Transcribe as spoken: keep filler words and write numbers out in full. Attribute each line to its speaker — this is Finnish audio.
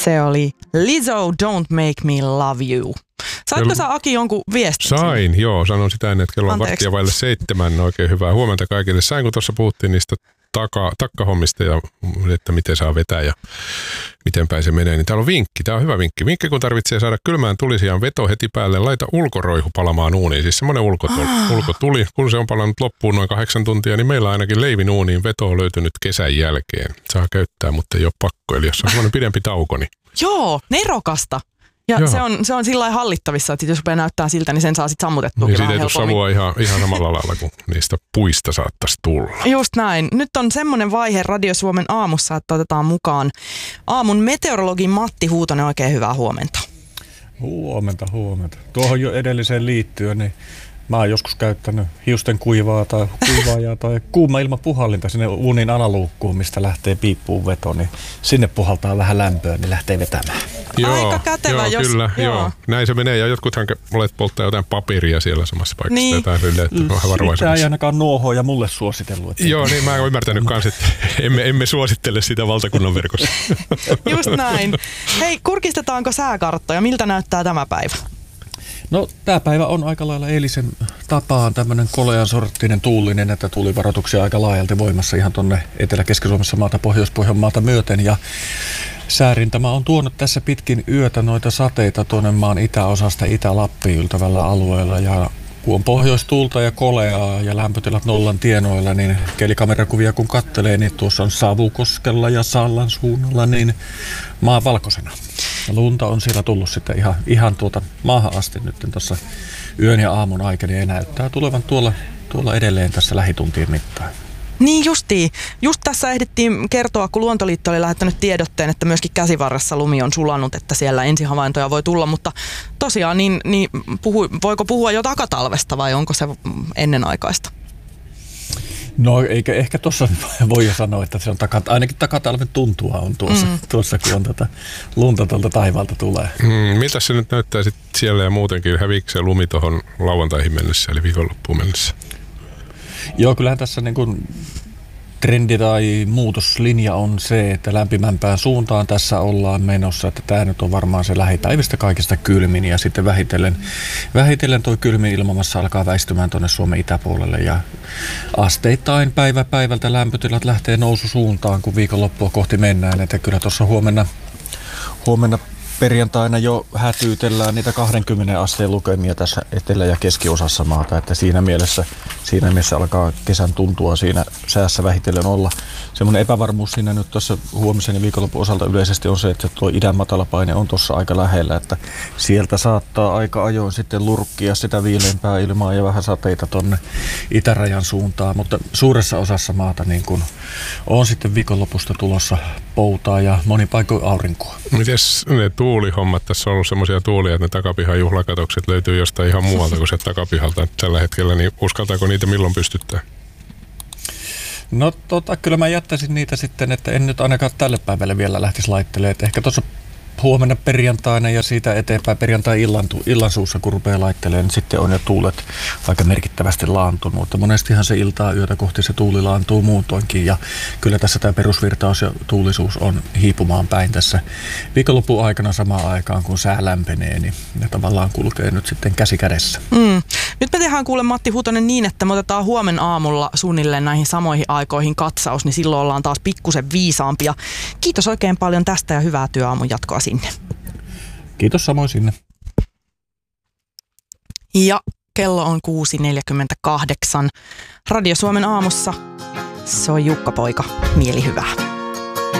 Speaker 1: Se oli Lizzo, Don't Make Me Love You. Saitko sä, Aki, jonkun viestin?
Speaker 2: Sain, sinne? Joo. Sanoin sitä ennen, että kello on
Speaker 1: Anteeksi.
Speaker 2: varttia vaille seitsemän. Oikein hyvää huomenta kaikille. Sain, kun tuossa puhuttiin niistä taka, takkahommista ja että miten saa vetää ja miten päin se menee, niin täällä on vinkki. Tää on hyvä vinkki. Vinkki, kun tarvitsee saada kylmään tulisijaan veto heti päälle, laita ulkoroihu palamaan uuniin. Siis semmoinen ulkotuli, ah. ulkotuli. Kun se on palannut loppuun noin kahdeksan tuntia, niin meillä on ainakin leivin uuniin veto on löytynyt kesän jälkeen. Saa käyttää, mutta ei ole pakko. Eli jos on semmoinen pidempi tauko, niin...
Speaker 1: Joo, nerokasta. Ja Joo. se on, se on sillä lailla hallittavissa, että jos rupeaa näyttää siltä, niin sen saa sitten sammutettua
Speaker 2: niin
Speaker 1: vähän
Speaker 2: siitä ei tule savua ihan, ihan samalla lailla kuin niistä puista saattaisi tulla.
Speaker 1: Just näin. Nyt on semmoinen vaihe Radio Suomen aamussa, että otetaan mukaan aamun meteorologi Matti Huutonen. Oikein hyvää huomenta.
Speaker 3: Huomenta, huomenta. Tuohon jo edelliseen liittyen, niin mä oon joskus käyttänyt hiusten kuivaa tai kuivaajaa tai kuuma ilmapuhallinta sinne uunin alaluukkuun, mistä lähtee piippuun veto, niin sinne puhaltaa vähän lämpöä, niin lähtee vetämään.
Speaker 2: Joo,
Speaker 1: aika kätevä,
Speaker 2: joo,
Speaker 1: jos...
Speaker 2: kyllä,
Speaker 1: joo.
Speaker 2: joo. Näin se menee, ja jotkuthan olet polttaa jotain paperia siellä samassa paikassa.
Speaker 1: Niin.
Speaker 2: Jotain silleen, että vähän varovaisuudessa.
Speaker 3: Sitä ei ainakaan nuohoa ja mulle suositellut. Että...
Speaker 2: Joo, niin mä oon ymmärtänyt kanssa, että emme, emme suosittele sitä valtakunnan verkossa.
Speaker 1: Just näin. Hei, kurkistetaanko sääkarttoja? Miltä näyttää tämä päivä?
Speaker 3: No, tämä päivä on aika lailla eilisen tapaan tämmöinen kolean sorttinen tuulinen, että tuulivaroituksia aika laajalti voimassa ihan tuonne Etelä-Keski-Suomessa maata, Pohjois-Pohjanmaata myöten. Ja säärintama on tuonut tässä pitkin yötä noita sateita tuonne maan itäosasta Itä-Lappiin yltävällä alueella. Ja kun on pohjoistuulta ja koleaa ja lämpötilat nollan tienoilla, niin kelikamerakuvia kun kattelee, niin tuossa on Savukoskella ja Sallan suunnalla, niin maa valkoisena. Ja lunta on siellä tullut sitten ihan, ihan tuota maahan asti nyt tuossa yön ja aamun aikana ja näyttää tulevan tuolla, tuolla edelleen tässä lähituntien mittaan.
Speaker 1: Niin justiin. Just tässä ehdittiin kertoa, kun Luontoliitto oli lähettänyt tiedotteen, että myöskin Käsivarressa lumi on sulanut, että siellä ensihavaintoja voi tulla, mutta tosiaan, niin, niin puhu, voiko puhua jo takatalvesta vai onko se ennenaikaista?
Speaker 3: No eikä ehkä tuossa voi jo sanoa, että se on taka, ainakin takatalven tuntua on tuossa, mm. tuossa kun on tätä lunta tuolta taivaalta tulee.
Speaker 2: Mm, miltä se nyt näyttää sit siellä ja muutenkin? Häviikö se lumi tuohon lauantaihin mennessä, eli viikonloppuun mennessä?
Speaker 3: Joo, kyllähän tässä niin kuin trendi tai muutoslinja on se, että lämpimämpään suuntaan tässä ollaan menossa, että tämä nyt on varmaan se lähipäivistä kaikista kylmin ja sitten vähitellen, vähitellen tuo kylmin ilmamassa alkaa väistymään tuonne Suomen itäpuolelle ja asteittain päivä päivältä lämpötilat lähtee noususuuntaan, kun viikonloppua kohti mennään, että kyllä tuossa huomenna, huomenna perjantaina jo hätyytellään niitä kaksikymmentä asteen lukemia tässä etelä- ja keskiosassa maata, että siinä mielessä, siinä mielessä alkaa kesän tuntua siinä säässä vähitellen olla. Semmoinen epävarmuus siinä nyt tuossa huomisen ja viikonlopun osalta yleisesti on se, että tuo idän matalapaine on tuossa aika lähellä, että sieltä saattaa aika ajoin sitten lurkkia sitä viileämpää ilmaa ja vähän sateita tuonne itärajan suuntaan, mutta suuressa osassa maata niin kun on sitten viikonlopusta tulossa poutaa ja monin paikoin aurinkoa.
Speaker 2: Mites ne tuulihommat? Tässä on ollut semmoisia tuulia, että ne takapihan juhlakatokset löytyy jostain ihan muualta kuin se takapihalta tällä hetkellä, niin uskaltaako niitä milloin pystyttää?
Speaker 3: No tota, kyllä mä jättäisin niitä sitten, että en nyt ainakaan tälle päivälle vielä lähtisi laittelemaan. Ehkä tuossa huomenna perjantaina ja siitä eteenpäin perjantai-illan illansuussa, kun rupeaa laittelemaan, niin sitten on jo tuulet aika merkittävästi laantunut. Mutta monestihan se iltaa yötä kohti se tuuli laantuu muutoinkin ja kyllä tässä tämä perusvirtaus ja tuulisuus on hiipumaan päin tässä viikonlopun aikana samaan aikaan, kun sää lämpenee, niin ne tavallaan kulkee nyt sitten käsi kädessä.
Speaker 1: Mm. Nyt me tehdään kuule Matti Huutonen niin, että me otetaan huomen aamulla suunnilleen näihin samoihin aikoihin katsaus, niin silloin ollaan taas pikkusen viisaampia. Kiitos oikein paljon tästä ja hyvää työaamun jatkoa sinne.
Speaker 3: Kiitos samoin sinne.
Speaker 1: Ja kello on kuusi neljäkymmentäkahdeksan. Radio Suomen aamussa soi Jukka Poika. Mieli hyvää.